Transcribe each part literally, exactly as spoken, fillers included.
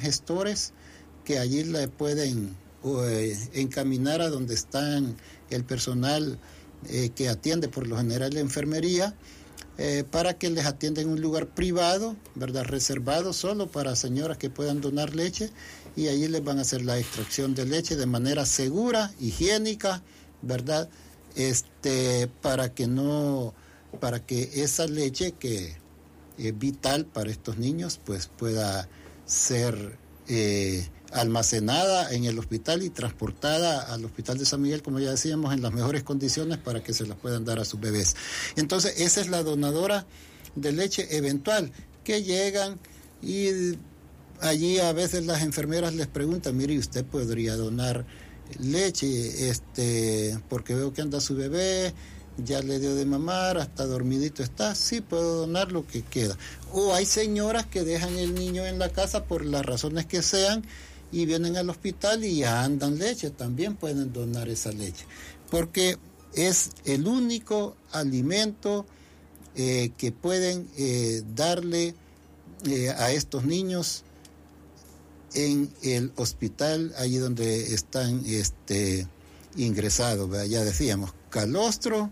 gestores que allí le pueden eh, encaminar a donde están el personal eh, que atiende por lo general la enfermería, eh, para que les atienda en un lugar privado, ¿verdad? Reservado solo para señoras que puedan donar leche, y allí les van a hacer la extracción de leche de manera segura, higiénica, ¿verdad? Este, para que no, para que esa leche que es vital para estos niños, pues pueda ser eh, almacenada en el hospital y transportada al Hospital de San Miguel, como ya decíamos, en las mejores condiciones para que se las puedan dar a sus bebés. Entonces, esa es la donadora de leche eventual, que llegan y allí a veces las enfermeras les preguntan, mire, ¿usted podría donar leche? Este, porque veo que anda su bebé, ya le dio de mamar, hasta dormidito está, sí, puedo donar lo que queda. O hay señoras que dejan el niño en la casa por las razones que sean y vienen al hospital y andan leche, también pueden donar esa leche, porque es el único alimento eh, que pueden eh, darle eh, a estos niños en el hospital, allí donde están este, ingresados, ¿verdad? Ya decíamos, calostro,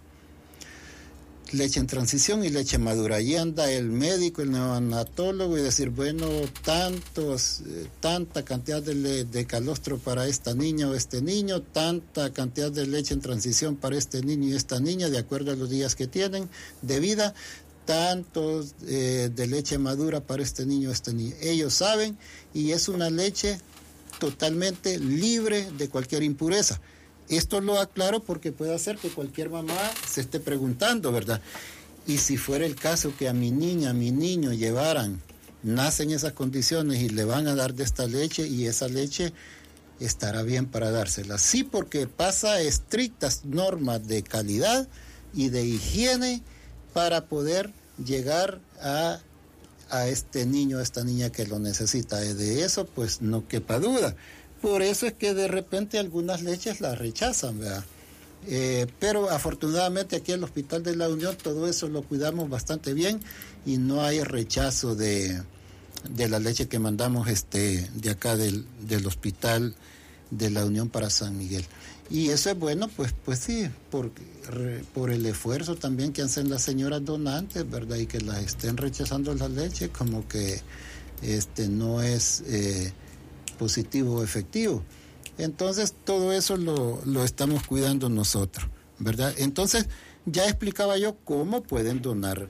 leche en transición y leche madura. Allí anda el médico, el neonatólogo, y decir, bueno, tantos, eh, tanta cantidad de, le, de calostro para esta niña o este niño, tanta cantidad de leche en transición para este niño y esta niña, de acuerdo a los días que tienen de vida, tantos eh, de leche madura para este niño o este niño. Ellos saben, y es una leche totalmente libre de cualquier impureza. Esto lo aclaro porque puede hacer que cualquier mamá se esté preguntando, ¿verdad? Y si fuera el caso que a mi niña, a mi niño llevaran, nacen esas condiciones y le van a dar de esta leche, y esa leche estará bien para dársela. Sí, porque pasa estrictas normas de calidad y de higiene para poder llegar a, a este niño, a esta niña que lo necesita. De eso, pues, no quepa duda. Por eso es que de repente algunas leches las rechazan, ¿verdad? Eh, pero afortunadamente aquí en el Hospital de la Unión todo eso lo cuidamos bastante bien y no hay rechazo de, de la leche que mandamos este, de acá del, del Hospital de la Unión para San Miguel. Y eso es bueno, pues, pues sí, por, por el esfuerzo también que hacen las señoras donantes, ¿verdad? Y que las estén rechazando la leche, como que este no es eh, positivo o efectivo. Entonces, todo eso lo, lo estamos cuidando nosotros, ¿verdad? Entonces, ya explicaba yo cómo pueden donar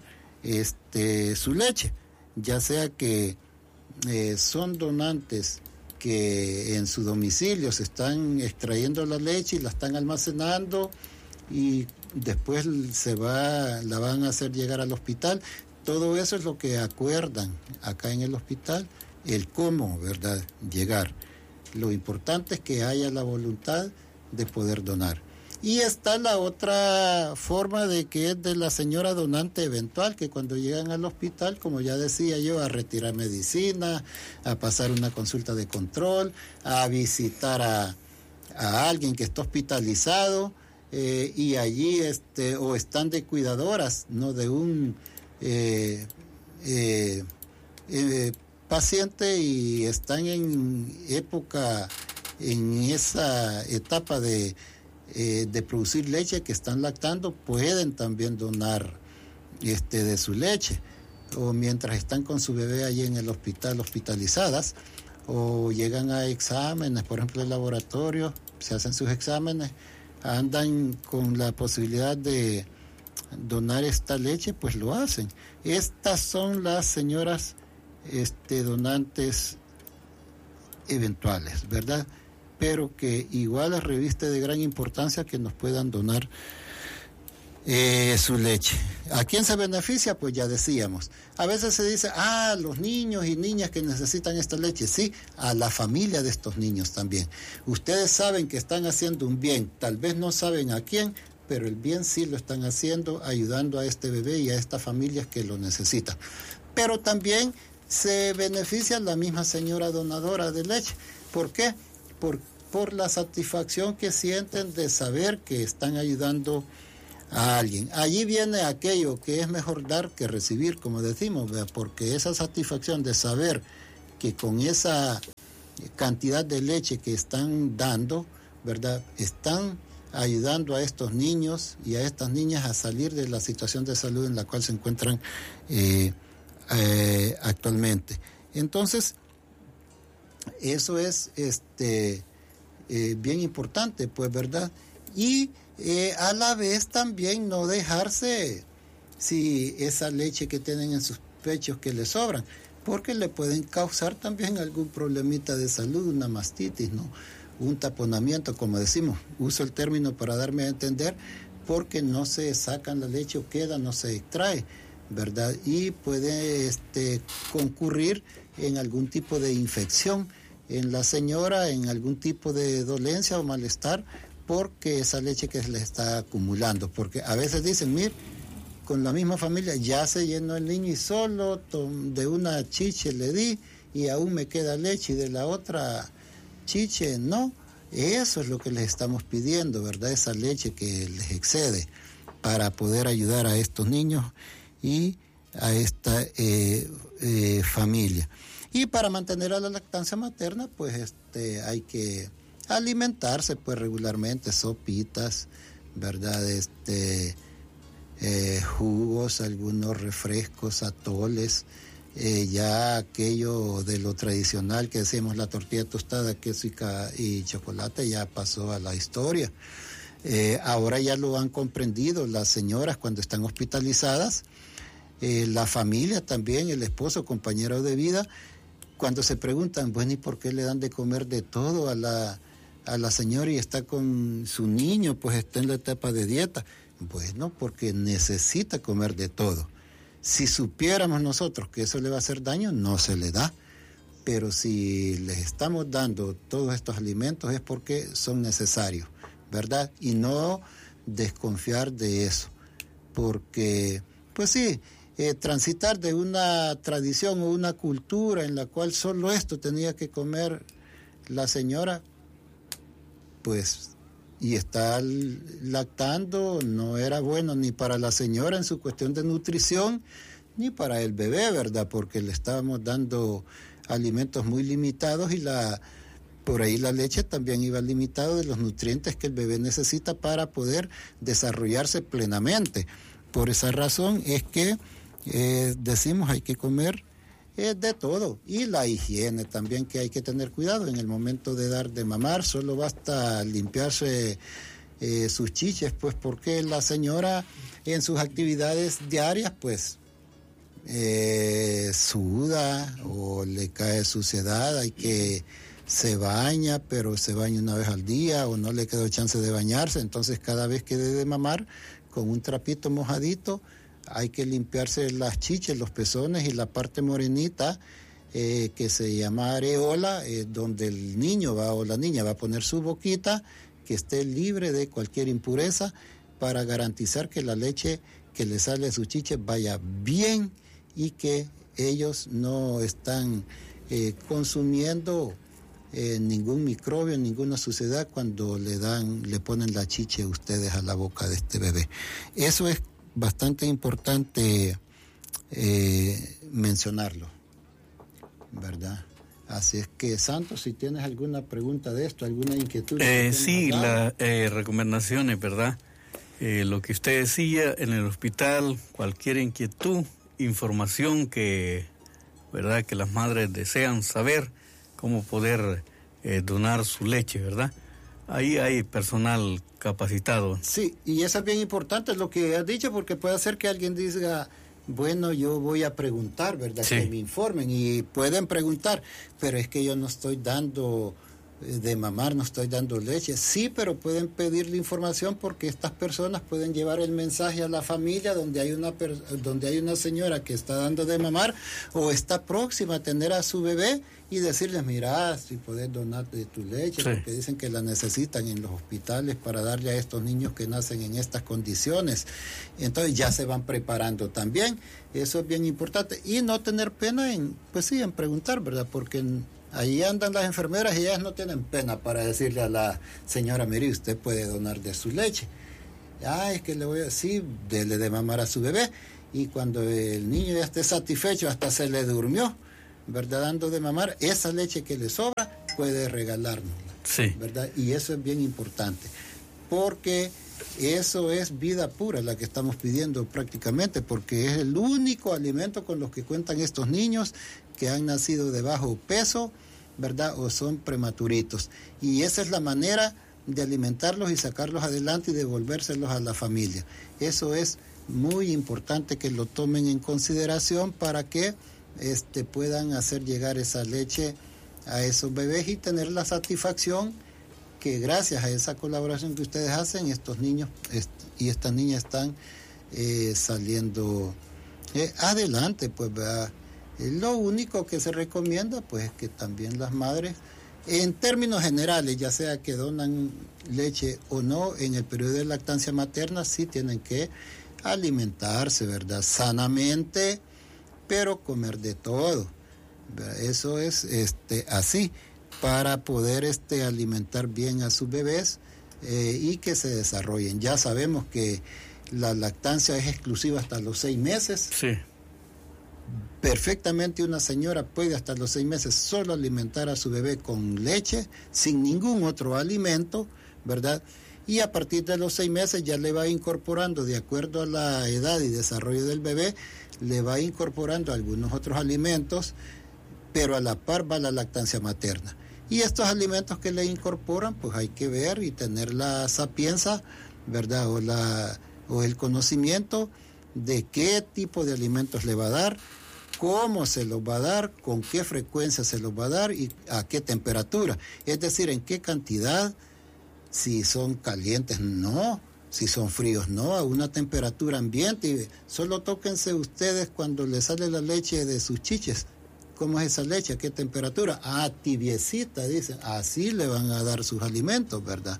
este su leche, ya sea que eh, son donantes que en su domicilio se están extrayendo la leche y la están almacenando y después se va, la van a hacer llegar al hospital. Todo eso es lo que acuerdan acá en el hospital, el cómo, ¿verdad?, llegar. Lo importante es que haya la voluntad de poder donar. Y está la otra forma, de que es de la señora donante eventual, que cuando llegan al hospital, como ya decía yo, a retirar medicina, a pasar una consulta de control, a visitar a, a alguien que está hospitalizado, eh, y allí este, o están de cuidadoras, ¿no?, de un eh, eh, eh, paciente, y están en época, en esa etapa de Eh, de producir leche, que están lactando, pueden también donar este de su leche, o mientras están con su bebé allí en el hospital, hospitalizadas, o llegan a exámenes, por ejemplo el laboratorio, se hacen sus exámenes, andan con la posibilidad de donar esta leche, pues lo hacen. Estas son las señoras este donantes eventuales, ¿verdad?, pero que igual reviste de gran importancia que nos puedan donar eh, su leche. ¿A quién se beneficia? Pues ya decíamos. A veces se dice, ah, los niños y niñas que necesitan esta leche. Sí, a la familia de estos niños también. Ustedes saben que están haciendo un bien, tal vez no saben a quién, pero el bien sí lo están haciendo, ayudando a este bebé y a estas familias que lo necesitan. Pero también se beneficia la misma señora donadora de leche. ¿Por qué? Por, por la satisfacción que sienten de saber que están ayudando a alguien. Allí viene aquello que es mejor dar que recibir, como decimos, ¿verdad? Porque esa satisfacción de saber que con esa cantidad de leche que están dando, ¿verdad? Están ayudando a estos niños y a estas niñas a salir de la situación de salud en la cual se encuentran eh, eh, actualmente. Entonces, eso es este eh, bien importante, pues, ¿verdad? Y eh, a la vez también no dejarse, si esa leche que tienen en sus pechos que les sobran, porque le pueden causar también algún problemita de salud, una mastitis, ¿no? Un taponamiento, como decimos, uso el término para darme a entender, porque no se sacan la leche o queda, no se extrae, ¿verdad? Y puede este, concurrir en algún tipo de infección en la señora, en algún tipo de dolencia o malestar, porque esa leche que se le está acumulando. Porque a veces dicen, mire, con la misma familia ya se llenó el niño y solo de una chiche le di y aún me queda leche y de la otra chiche no. Eso es lo que les estamos pidiendo, ¿verdad? Esa leche que les excede para poder ayudar a estos niños y a esta eh, eh, familia. Y para mantener a la lactancia materna, pues este hay que alimentarse pues regularmente, sopitas, ¿verdad? Este eh, jugos, algunos refrescos, atoles, eh, ya aquello de lo tradicional que decíamos, la tortilla tostada, queso y, ca- y chocolate, ya pasó a la historia. Eh, ahora ya lo han comprendido las señoras cuando están hospitalizadas, eh, la familia también, el esposo, compañero de vida, cuando se preguntan, bueno, ¿y por qué le dan de comer de todo a la, a la señora y está con su niño, pues está en la etapa de dieta? Bueno, porque necesita comer de todo. Si supiéramos nosotros que eso le va a hacer daño, no se le da. Pero si les estamos dando todos estos alimentos es porque son necesarios, ¿verdad? Y no desconfiar de eso. Porque, pues sí, eh, transitar de una tradición o una cultura en la cual solo esto tenía que comer la señora, pues, y estar lactando no era bueno ni para la señora en su cuestión de nutrición, ni para el bebé, ¿verdad? Porque le estábamos dando alimentos muy limitados y la por ahí la leche también iba limitado de los nutrientes que el bebé necesita para poder desarrollarse plenamente. Por esa razón es que eh, decimos hay que comer eh, de todo, y la higiene también, que hay que tener cuidado en el momento de dar de mamar. Solo basta limpiarse eh, sus chiches, pues porque la señora en sus actividades diarias pues eh, suda o le cae suciedad, hay que se baña, pero se baña una vez al día o no le quedó chance de bañarse, entonces cada vez que dé de mamar con un trapito mojadito hay que limpiarse las chiches, los pezones y la parte morenita eh, que se llama areola, eh, donde el niño va o la niña va a poner su boquita, que esté libre de cualquier impureza para garantizar que la leche que le sale a sus chiches vaya bien y que ellos no están eh, consumiendo eh, ningún microbio, ninguna suciedad cuando le dan, le ponen la chiche ustedes a la boca de este bebé. Eso es bastante importante eh, mencionarlo, ¿verdad? Así es que, Santos, si tienes alguna pregunta de esto, alguna inquietud. Eh, sí, las eh, recomendaciones, ¿verdad? Eh, lo que usted decía en el hospital, cualquier inquietud, información que, ¿verdad?, que las madres desean saber, cómo poder eh, donar su leche, ¿verdad? Ahí hay personal capacitado. Sí, y eso es bien importante lo que has dicho, porque puede ser que alguien diga, bueno, yo voy a preguntar, ¿verdad? Sí. Que me informen, y pueden preguntar, pero es que yo no estoy dando de mamar, no estoy dando leche. Sí, pero pueden pedirle información, porque estas personas pueden llevar el mensaje a la familia donde hay una donde hay una señora que está dando de mamar o está próxima a tener a su bebé, y decirles, mira, si puedes donar de tu leche, sí, porque dicen que la necesitan en los hospitales para darle a estos niños que nacen en estas condiciones. Entonces ya se van preparando también. Eso es bien importante, y no tener pena en, pues sí, en preguntar, ¿verdad? Porque en, ahí andan las enfermeras y ellas no tienen pena para decirle a la señora, mire, usted puede donar de su leche. Ah, es que le voy a decir, dele de mamar a su bebé, y cuando el niño ya esté satisfecho, hasta se le durmió, ¿verdad? Dando de mamar, esa leche que le sobra, puede regalarnos, sí. ¿verdad? Y eso es bien importante, porque eso es vida pura la que estamos pidiendo prácticamente, porque es el único alimento con los que cuentan estos niños que han nacido de bajo peso, ¿verdad? O son prematuritos. Y esa es la manera de alimentarlos y sacarlos adelante y devolvérselos a la familia. Eso es muy importante que lo tomen en consideración para que este, puedan hacer llegar esa leche a esos bebés y tener la satisfacción que gracias a esa colaboración que ustedes hacen, estos niños est- y estas niñas están eh, saliendo eh, adelante, pues, ¿verdad? Eh, lo único que se recomienda, pues, es que también las madres, en términos generales, ya sea que donan leche o no, en el periodo de lactancia materna, sí tienen que alimentarse, ¿verdad? Sanamente, pero comer de todo, ¿verdad? Eso es este, así, para poder este, alimentar bien a sus bebés eh, y que se desarrollen. Ya sabemos que la lactancia es exclusiva hasta los seis meses. Sí. Perfectamente una señora puede hasta los seis meses solo alimentar a su bebé con leche, sin ningún otro alimento, ¿verdad? Y a partir de los seis meses ya le va incorporando, de acuerdo a la edad y desarrollo del bebé, le va incorporando algunos otros alimentos, pero a la par va la lactancia materna. Y estos alimentos que le incorporan, pues hay que ver y tener la sapienza, ¿verdad? O, la, o el conocimiento de qué tipo de alimentos le va a dar, cómo se los va a dar, con qué frecuencia se los va a dar y a qué temperatura. Es decir, en qué cantidad, si son calientes, no, si son fríos, no, a una temperatura ambiente. Y solo tóquense ustedes cuando les sale la leche de sus chiches. ¿Cómo es esa leche? ¿A qué temperatura? Ah, tibiecita, dicen. Así le van a dar sus alimentos, ¿verdad?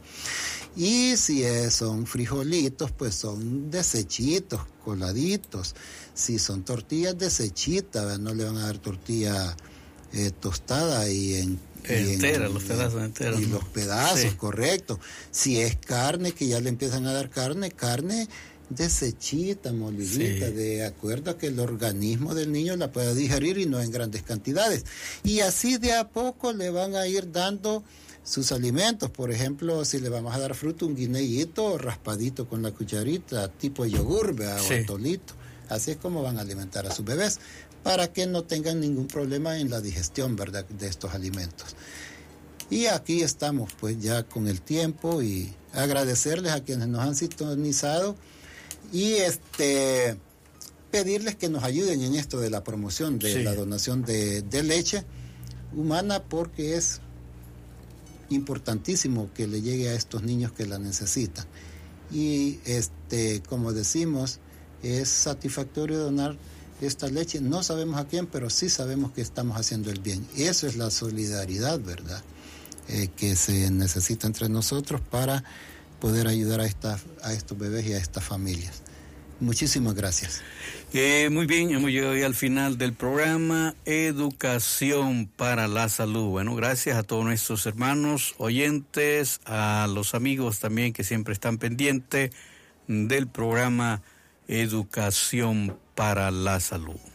Y si es, son frijolitos, pues son desechitos, coladitos. Si son tortillas, desechitas, ¿verdad? No le van a dar tortilla eh, tostada y en... Entera, los pedazos enteros. Y ¿no? los pedazos, Sí. Correcto. Si es carne, que ya le empiezan a dar carne, carne desechita, molidita, Sí. de acuerdo a que el organismo del niño la pueda digerir y no en grandes cantidades. Y así de a poco le van a ir dando sus alimentos. Por ejemplo, si le vamos a dar fruto, un guineíto raspadito con la cucharita, tipo yogur, ¿verdad? Sí. O atolito. Así es como van a alimentar a sus bebés, para que no tengan ningún problema en la digestión, ¿verdad?, de estos alimentos. Y aquí estamos, pues, ya con el tiempo, y agradecerles a quienes nos han sintonizado y este pedirles que nos ayuden en esto de la promoción de Sí. la donación de, de leche humana, porque es importantísimo que le llegue a estos niños que la necesitan. Y este, como decimos, es satisfactorio donar esta leche. No sabemos a quién, pero sí sabemos que estamos haciendo el bien. Eso es la solidaridad, ¿verdad?, Eh, que se necesita entre nosotros para poder ayudar a, esta, a estos bebés y a estas familias. Muchísimas gracias. Eh, muy bien, hemos llegado ya al final del programa Educación para la Salud. Bueno, gracias a todos nuestros hermanos oyentes, a los amigos también que siempre están pendientes del programa Educación para la Salud.